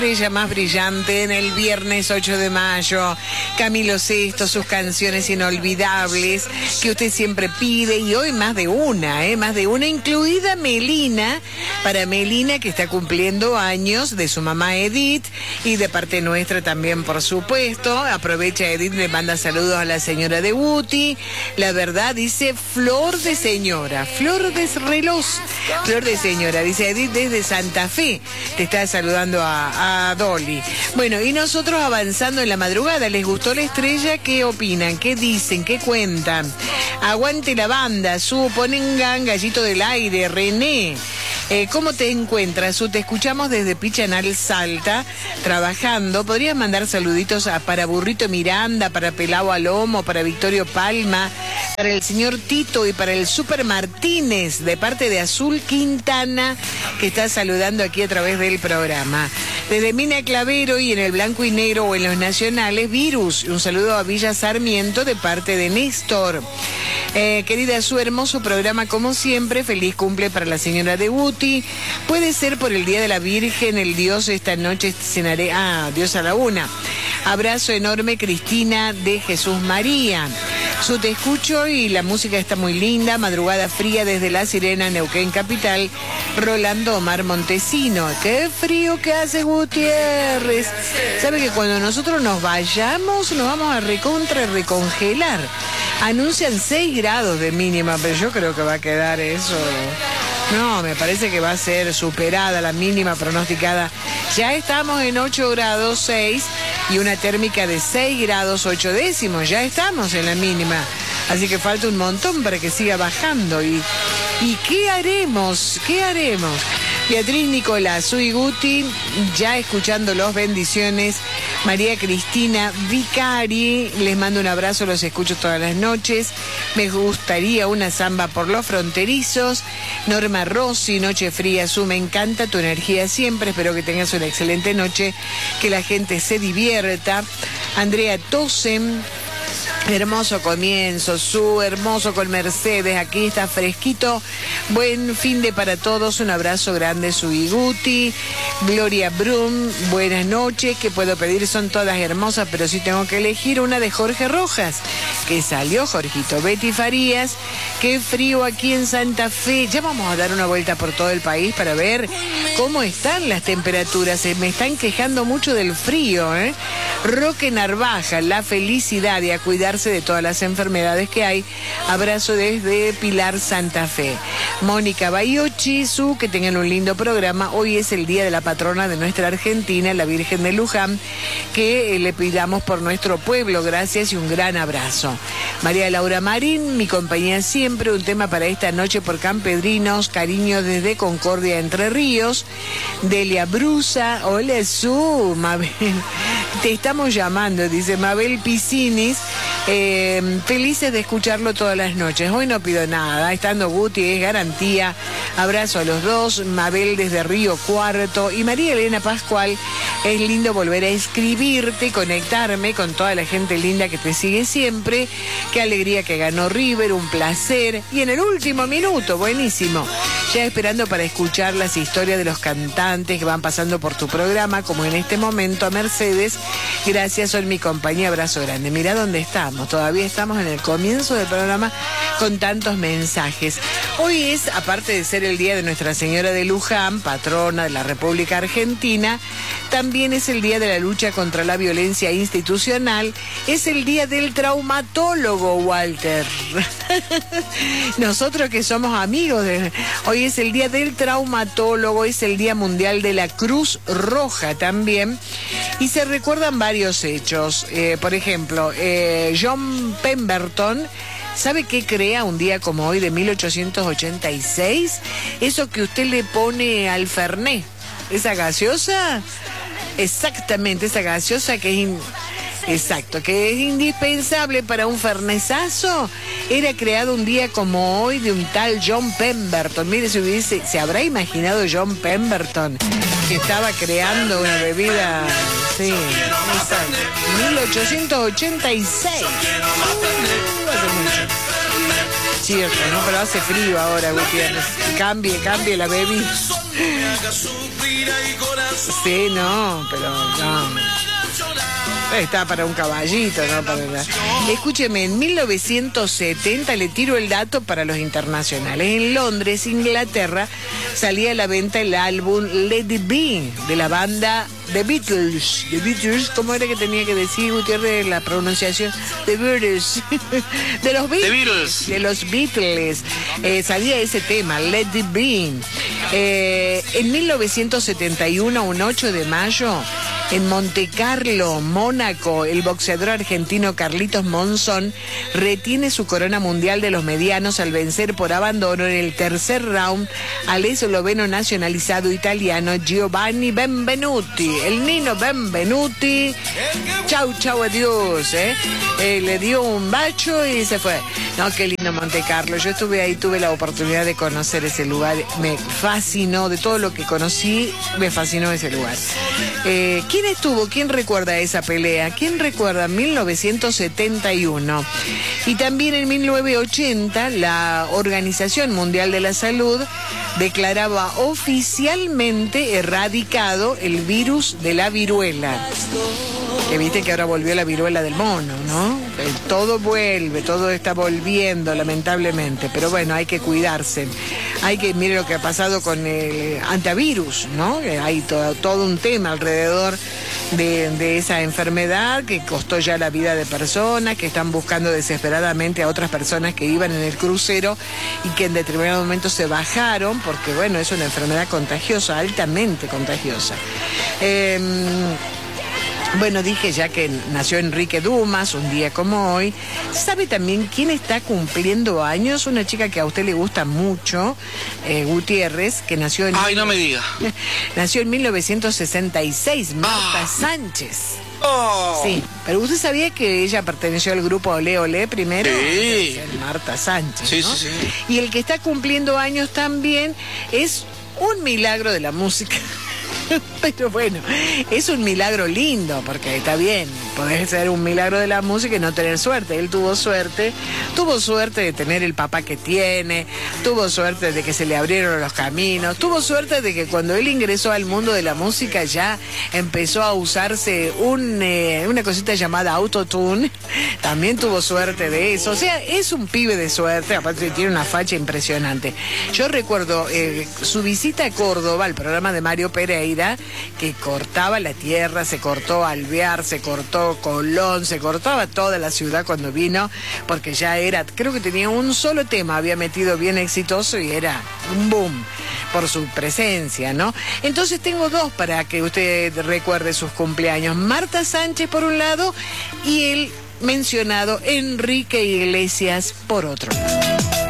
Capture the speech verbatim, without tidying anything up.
Estrella más brillante en el viernes ocho de mayo, Camilo Sesto, sus canciones inolvidables que usted siempre pide, y hoy más de una, ¿eh? más de una, incluida Melina, para Melina que está cumpliendo años, de su mamá Edith, y de parte nuestra también, por supuesto. Aprovecha Edith, le manda saludos a la señora de Uti. La verdad, dice flor de señora, flor de reloj, flor de señora, dice Edith desde Santa Fe, te está saludando a, a A Dolly. Bueno, y nosotros avanzando en la madrugada. ¿Les gustó la estrella? ¿Qué opinan? ¿Qué dicen? ¿Qué cuentan? Aguante la banda, Su, pongan gallito del aire, René. Eh, ¿Cómo te encuentras, Su? Te escuchamos desde Pichanal, Salta, trabajando. ¿Podrías mandar saluditos a, para Burrito Miranda, para Pelao Alomo, para Victorio Palma, para el señor Tito y para el Super Martínez, de parte de Azul Quintana, que está saludando aquí a través del programa? Desde Mina Clavero y en el blanco y negro o en los nacionales, Virus. Un saludo a Villa Sarmiento de parte de Néstor. Eh, querida Su, hermoso programa como siempre. Feliz cumple para la señora de Uti. Puede ser por el Día de la Virgen, el Dios esta noche cenaré. Ah, Dios a la una. Abrazo enorme, Cristina de Jesús María. Su, te escucho y la música está muy linda. Madrugada fría desde La Sirena, Neuquén Capital. Rolando Omar Montesino. Qué frío que hace, Gutiérrez. Sabe que cuando nosotros nos vayamos nos vamos a recontra recongelar. Anuncian seis grados de mínima, pero yo creo que va a quedar eso. No, me parece que va a ser superada la mínima pronosticada. Ya estamos en ocho grados seis y una térmica de seis grados ocho décimos. Ya estamos en la mínima. Así que falta un montón para que siga bajando. ¿Y, y qué haremos? ¿Qué haremos? Beatriz Nicolás, soy Guti, ya escuchando los bendiciones. María Cristina Vicari, les mando un abrazo, los escucho todas las noches. Me gustaría una samba por los fronterizos. Norma Rossi, Noche Fría, Su, me encanta tu energía siempre. Espero que tengas una excelente noche, que la gente se divierta. Andrea Tosen. Hermoso comienzo, Su, hermoso con Mercedes, aquí está fresquito. Buen fin de para todos, un abrazo grande, Su y Guti. Gloria Brum, buenas noches. ¿Qué puedo pedir? Son todas hermosas, pero sí tengo que elegir una de Jorge Rojas, que salió Jorgito. Betty Farías, qué frío aquí en Santa Fe. Ya vamos a dar una vuelta por todo el país para ver cómo están las temperaturas. Se me están quejando mucho del frío, ¿eh? Roque Narvaja, la felicidad y a cuidarse de todas las enfermedades que hay. Abrazo desde Pilar, Santa Fe. Mónica Bayochi, Su, que tengan un lindo programa. Hoy es el día de la patrona de nuestra Argentina, la Virgen de Luján, que eh, le pidamos por nuestro pueblo. Gracias y un gran abrazo. María Laura Marín, mi compañía siempre, un tema para esta noche por Campedrinos, cariño desde Concordia, Entre Ríos. Delia Brusa, hola Su, Mabel, te estamos llamando, dice Mabel Piscinis. Eh, felices de escucharlo todas las noches. Hoy no pido nada, estando Guti es garantía. Abrazo a los dos. Mabel desde Río Cuarto y María Elena Pascual. Es lindo volver a escribirte y conectarme con toda la gente linda que te sigue siempre. Qué alegría que ganó River, un placer. Y en el último minuto, buenísimo, ya esperando para escuchar las historias de los cantantes que van pasando por tu programa, como en este momento a Mercedes. Gracias, son mi compañía, abrazo grande. Mira dónde estamos, todavía estamos en el comienzo del programa con tantos mensajes. Hoy es, aparte de ser el día de Nuestra Señora de Luján, patrona de la República Argentina, también es el día de la lucha contra la violencia institucional, es el día del traumatólogo, Walter. Nosotros que somos amigos, de... hoy es el día del traumatólogo, es el día mundial de la Cruz Roja también, y se recuerdan varios hechos. Eh, por ejemplo, eh, John Pemberton, ¿sabe qué crea un día como hoy de mil ochocientos ochenta y seis? Eso que usted le pone al Fernet, esa gaseosa, exactamente, esa gaseosa que es... In... Exacto, que es indispensable para un fernesazo. Era creado un día como hoy de un tal John Pemberton. Mire, si hubiese, se habrá imaginado John Pemberton que estaba creando una bebida. Sí, exacto. mil ochocientos ochenta y seis. Uh, hace mucho. Cierto, ¿no? Pero hace frío ahora, Gutiérrez. Cambie, cambie la bebida. Sí, no, pero no. Está para un caballito, ¿no? Para la... Escúcheme, en mil novecientos setenta, le tiro el dato para los internacionales. En Londres, Inglaterra, salía a la venta el álbum Let It Be de la banda The Beatles. The Beatles, ¿cómo era que tenía que decir, Gutiérrez, la pronunciación? The Beatles. De los Beatles. The Beatles. De los Beatles. Eh, salía ese tema, Let It Be. Eh, en mil novecientos setenta y uno, un ocho de mayo, en Monte Carlo, Mónaco, el boxeador argentino Carlitos Monzón retiene su corona mundial de los medianos al vencer por abandono en el tercer round al esloveno nacionalizado italiano Giovanni Benvenuti. El Nino Benvenuti, chau, chau, adiós, ¿eh? Eh, le dio un bacho y se fue. No, qué lindo Monte Carlo. Yo estuve ahí, tuve la oportunidad de conocer ese lugar. Me fascinó, de todo lo que conocí, me fascinó ese lugar. Eh, ¿Quién estuvo? ¿Quién recuerda esa pelea? ¿Quién recuerda? mil novecientos setenta y uno. Y también en mil novecientos ochenta, la Organización Mundial de la Salud declaraba oficialmente erradicado el virus de la viruela. Que viste que ahora volvió la viruela del mono, ¿no? Todo vuelve, todo está volviendo, lamentablemente. Pero bueno, hay que cuidarse. Hay que, mire lo que ha pasado con el antivirus, ¿no? Hay todo, todo un tema alrededor de, de esa enfermedad que costó ya la vida de personas, que están buscando desesperadamente a otras personas que iban en el crucero y que en determinado momento se bajaron, porque bueno, es una enfermedad contagiosa, altamente contagiosa. Eh, Bueno, dije ya que nació Enrique Dumas, un día como hoy. ¿Sabe también quién está cumpliendo años? Una chica que a usted le gusta mucho, eh, Gutiérrez, que nació en... Ay, no me diga. Nació en mil novecientos sesenta y seis, Marta ah. Sánchez. Oh. Sí, pero usted sabía que ella perteneció al grupo Olé Olé primero. Sí. Marta Sánchez, sí, ¿no? sí, sí. Y el que está cumpliendo años también es un milagro de la música. Pero bueno, es un milagro lindo, porque está bien, podés ser un milagro de la música y no tener suerte. Él tuvo suerte, tuvo suerte de tener el papá que tiene, tuvo suerte de que se le abrieron los caminos, tuvo suerte de que cuando él ingresó al mundo de la música ya empezó a usarse un, eh, una cosita llamada autotune. También tuvo suerte de eso. O sea, es un pibe de suerte, aparte tiene una facha impresionante. Yo recuerdo eh, su visita a Córdoba, al programa de Mario Pereira, que cortaba la tierra, se cortó Alvear, se cortó Colón, se cortaba toda la ciudad cuando vino, porque ya era, creo que tenía un solo tema, había metido bien exitoso y era un boom por su presencia, ¿no? Entonces tengo dos para que usted recuerde sus cumpleaños. Marta Sánchez por un lado y el mencionado Enrique Iglesias por otro.